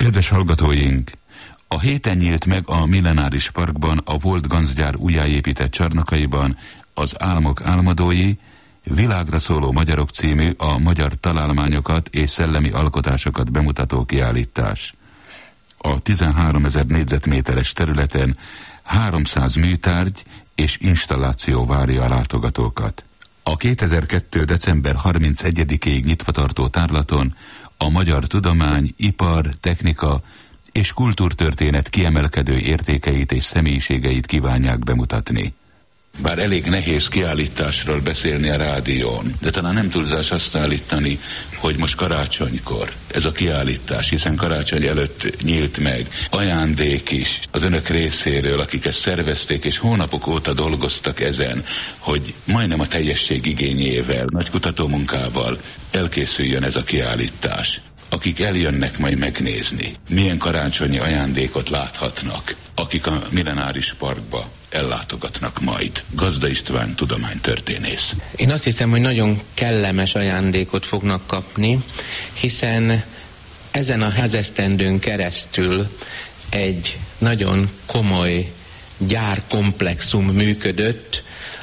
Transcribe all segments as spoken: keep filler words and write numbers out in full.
Kedves hallgatóink! A héten nyílt meg a Millenáris Parkban, a volt Ganz-gyár újjáépített csarnokaiban az Álmok álmodói, Világra szóló magyarok című a magyar találmányokat és szellemi alkotásokat bemutató kiállítás. A tizenháromezer négyzetméteres területen háromszáz műtárgy és installáció várja a látogatókat. A kétezer-kettő. december harmincegyedikéig nyitva tartó tárlaton a magyar tudomány, ipar, technika és kultúrtörténet kiemelkedő értékeit és személyiségeit kívánják bemutatni. Bár elég nehéz kiállításról beszélni a rádión, de talán nem túlzás azt állítani, hogy most karácsonykor ez a kiállítás, hiszen karácsony előtt nyílt meg, ajándék is az önök részéről, akik ezt szervezték és hónapok óta dolgoztak ezen, hogy majdnem a teljesség igényével, nagy kutatómunkával elkészüljön ez a kiállítás. Akik eljönnek majd megnézni, milyen karácsonyi ajándékot láthatnak, akik a Millenáris Parkba ellátogatnak majd. Gazda István tudománytörténész. Én azt hiszem, hogy nagyon kellemes ajándékot fognak kapni, hiszen ezen a házesztendőn keresztül egy nagyon komoly gyárkomplexum működött,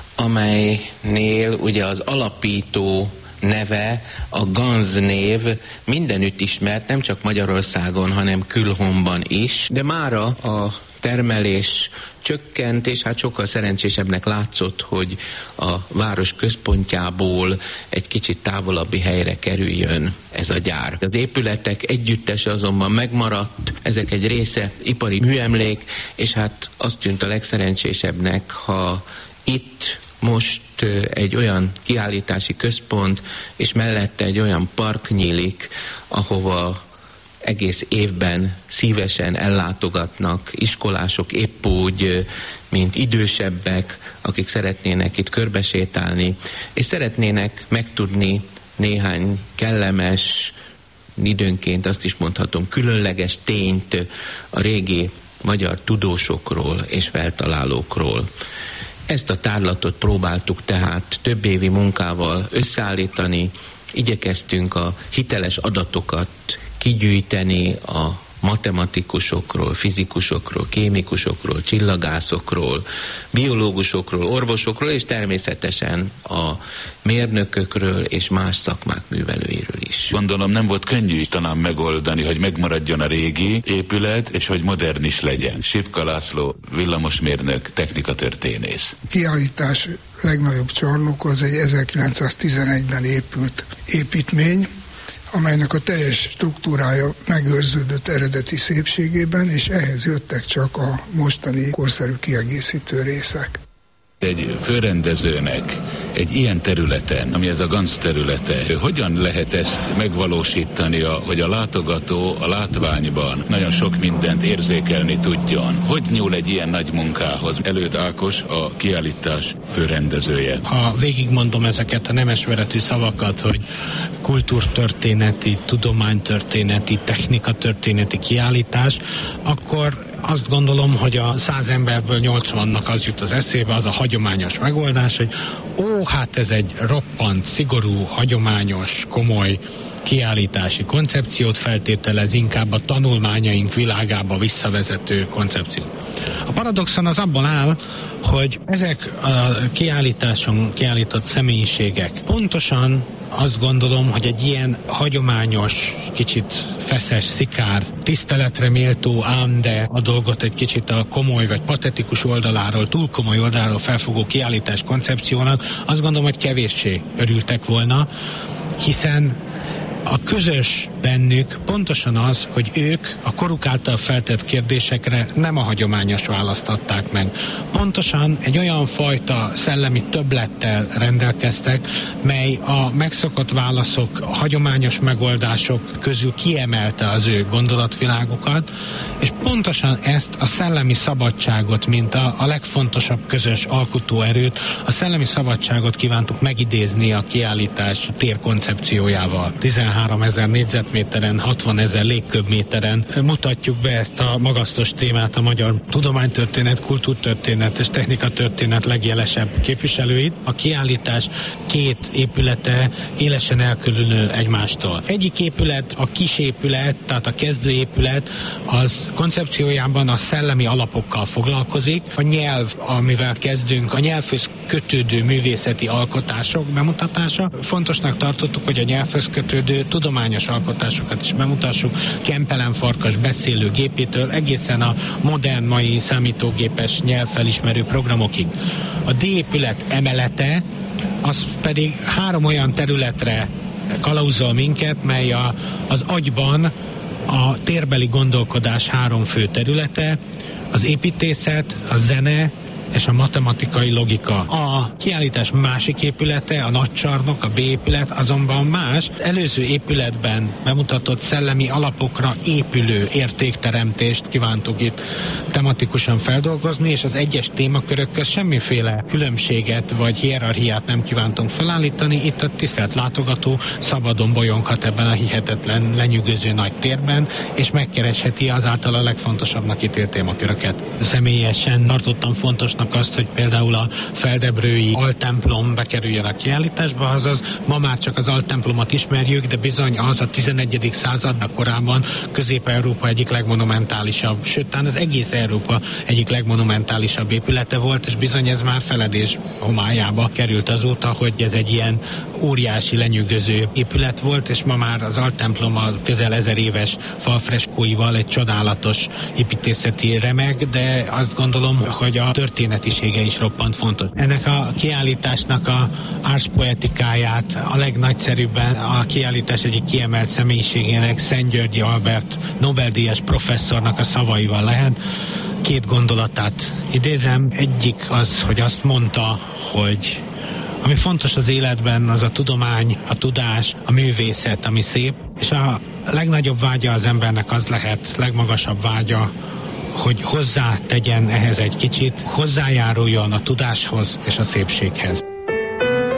amelynél ugye az alapító neve, a Ganz név mindenütt ismert, nem csak Magyarországon, hanem külhonban is, de mára a termelés csökkent, és hát sokkal szerencsésebbnek látszott, hogy a város központjából egy kicsit távolabbi helyre kerüljön ez a gyár. Az épületek együttese azonban megmaradt, ezek egy része ipari műemlék, és hát azt tűnt a legszerencsésebbnek, ha itt most egy olyan kiállítási központ, és mellette egy olyan park nyílik, ahova egész évben szívesen ellátogatnak iskolások épp úgy, mint idősebbek, akik szeretnének itt körbesétálni, és szeretnének megtudni néhány kellemes, időnként azt is mondhatom, különleges tényt a régi magyar tudósokról és feltalálókról. Ezt a tárlatot próbáltuk tehát több évi munkával összeállítani, igyekeztünk a hiteles adatokat kigyűjteni a matematikusokról, fizikusokról, kémikusokról, csillagászokról, biológusokról, orvosokról, és természetesen a mérnökökről és más szakmák művelőiről is. Gondolom nem volt könnyű talán megoldani, hogy megmaradjon a régi épület, és hogy modern is legyen. Sipka László, villamosmérnök, technikatörténész. Kiállítás legnagyobb csarnok az egy ezerkilencszáztizenegyben épült építmény, amelynek a teljes struktúrája megőrződött eredeti szépségében, és ehhez jöttek csak a mostani korszerű kiegészítő részek. Egy főrendezőnek egy ilyen területen, ami ez a Ganz területe, hogyan lehet ezt megvalósítani, hogy a látogató a látványban nagyon sok mindent érzékelni tudjon? Hogy nyúl egy ilyen nagy munkához? Előtt Ákos, a kiállítás főrendezője. Ha végigmondom ezeket a nemesveretű szavakat, hogy kultúrtörténeti, tudománytörténeti, technikatörténeti kiállítás, akkor azt gondolom, hogy a száz emberből nyolcvannak az jut az eszébe, az a hagyományos megoldás, hogy ó, hát ez egy roppant, szigorú, hagyományos, komoly kiállítási koncepciót feltételez, inkább a tanulmányaink világába visszavezető koncepció. A paradoxon az abban áll, hogy ezek a kiállításon kiállított személyiségek pontosan azt gondolom, hogy egy ilyen hagyományos, kicsit feszes, szikár, tiszteletre méltó, ám de a dolgot egy kicsit a komoly vagy patetikus oldaláról, túl komoly oldaláról felfogó kiállítás koncepciónak, azt gondolom, hogy kevéssé örültek volna, hiszen a közös bennük pontosan az, hogy ők a koruk által feltett kérdésekre nem a hagyományos választ adták meg. Pontosan egy olyan fajta szellemi többlettel rendelkeztek, mely a megszokott válaszok, a hagyományos megoldások közül kiemelte az ő gondolatvilágukat, és pontosan ezt a szellemi szabadságot, mint a, a legfontosabb közös alkotóerőt, a szellemi szabadságot kívántuk megidézni a kiállítás térkoncepciójával. tizenhárom tizenhárom ezer négyzetméteren, hatvan ezer légköbméteren mutatjuk be ezt a magasztos témát, a magyar tudománytörténet, kultúrtörténet és technikatörténet legjelesebb képviselőit. A kiállítás két épülete élesen elkülönül egymástól. Egyik épület, a kis épület, tehát a kezdőépület, az koncepciójában a szellemi alapokkal foglalkozik. A nyelv, amivel kezdünk, a nyelvhöz kötődő művészeti alkotások bemutatása. Fontosnak tartottuk, hogy a nyelvhöz kötődő tudományos alkotásokat is bemutassuk, Kempelen Farkas beszélő gépétől egészen a modern mai számítógépes nyelvfelismerő programokig. A D épület emelete, az pedig három olyan területre kalauzol minket, mely a, az agyban a térbeli gondolkodás három fő területe, az építészet, a zene és a matematikai logika. A kiállítás másik épülete, a nagycsarnok, a B épület azonban más. Előző épületben bemutatott szellemi alapokra épülő értékteremtést kívántuk itt tematikusan feldolgozni, és az egyes témakörök közt semmiféle különbséget vagy hierarchiát nem kívántunk felállítani. Itt a tisztelt látogató szabadon bolyonghat ebben a hihetetlen, lenyűgöző nagy térben, és megkeresheti azáltal a legfontosabbnak ítélt témaköröket. Személyesen tartottam fontosnak azt, hogy például a feldebrői altemplom bekerüljön a kiállításba, azaz ma már csak az altemplomot ismerjük, de bizony az a tizenegyedik században korábban Közép-Európa egyik legmonumentálisabb, sőt, talán az egész Európa egyik legmonumentálisabb épülete volt, és bizony ez már feledés homályába került azóta, hogy ez egy ilyen óriási, lenyűgöző épület volt, és ma már az altemplom a közel ezer éves falfreskóival egy csodálatos építészeti remeg, de azt gondolom, hogy a történetisége is roppant fontos. Ennek a kiállításnak a árspoetikáját a legnagyszerűbben a kiállítás egyik kiemelt személyiségének, Szentgyörgyi Albert Nobel-díjas professzornak a szavaival lehet. Két gondolatát idézem. Egyik az, hogy azt mondta, hogy ami fontos az életben, az a tudomány, a tudás, a művészet, ami szép, és a legnagyobb vágya az embernek az lehet, legmagasabb vágya, hogy hozzá tegyen ehhez egy kicsit, hozzájáruljon a tudáshoz és a szépséghez.